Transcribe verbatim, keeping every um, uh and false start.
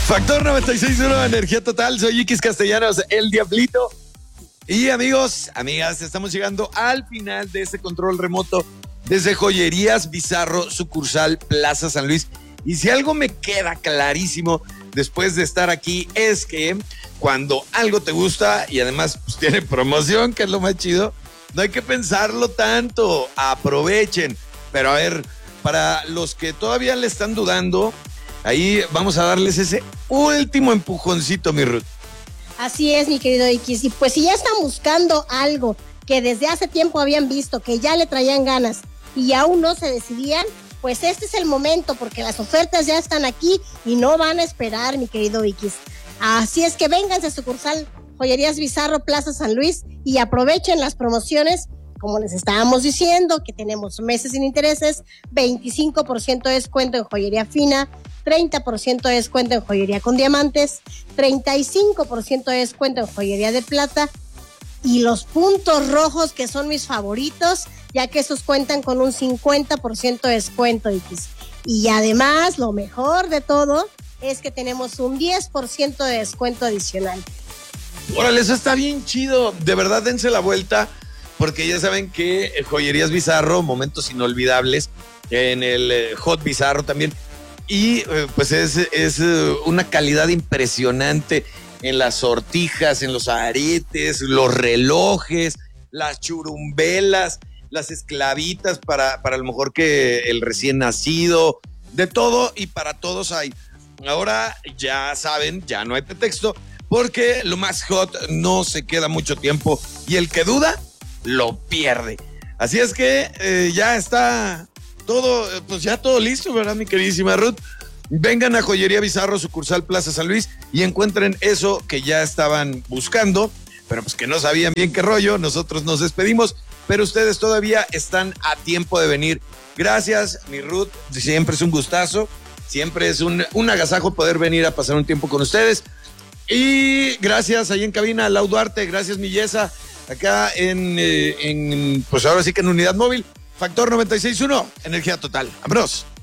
Factor noventa y seis punto uno, Energía Total. Soy Iquis Castellanos, el Diablito. Y amigos, amigas, estamos llegando al final de este control remoto desde Joyerías Bizarro, sucursal Plaza San Luis. Y si algo me queda clarísimo después de estar aquí es que cuando algo te gusta y además pues, tiene promoción, que es lo más chido, no hay que pensarlo tanto. Aprovechen. Pero a ver, para los que todavía le están dudando, ahí vamos a darles ese último empujoncito, mi Ruth. Así es, mi querido Iquis. Y pues si ya están buscando algo que desde hace tiempo habían visto, que ya le traían ganas y aún no se decidían, pues este es el momento, porque las ofertas ya están aquí y no van a esperar, mi querido Iquis. Así es que vénganse a sucursal Joyerías Bizarro, Plaza San Luis, y aprovechen las promociones, como les estábamos diciendo, que tenemos meses sin intereses, veinticinco por ciento de descuento en joyería fina, treinta por ciento de descuento en joyería con diamantes, treinta y cinco por ciento de descuento en joyería de plata, y los puntos rojos, que son mis favoritos, ya que esos cuentan con un cincuenta por ciento de descuento, X. Y además, lo mejor de todo es que tenemos un diez por ciento de descuento adicional. Órale, eso está bien chido. De verdad, dense la vuelta, porque ya saben que Joyerías Bizarro, momentos inolvidables, en el eh, Hot Bizarro también. Y eh, pues es, es eh, una calidad impresionante en las sortijas, en los aretes, los relojes, las churumbelas, las esclavitas para, para a lo mejor que el recién nacido, de todo y para todos hay. Ahora ya saben, ya no hay pretexto, porque lo más hot no se queda mucho tiempo y el que duda, lo pierde. Así es que eh, ya está todo, pues ya todo listo, ¿verdad, mi queridísima Ruth? Vengan a Joyería Bizarro, sucursal Plaza San Luis, y encuentren eso que ya estaban buscando, pero pues que no sabían bien qué rollo. Nosotros nos despedimos, pero ustedes todavía están a tiempo de venir. Gracias, mi Ruth, siempre es un gustazo, siempre es un, un agasajo poder venir a pasar un tiempo con ustedes. Y gracias ahí en cabina, Lau Duarte, gracias, mi Yesa, acá en, eh, en, pues ahora sí que en Unidad Móvil, Factor noventa y seis punto uno, Energía Total. ¡Vámonos!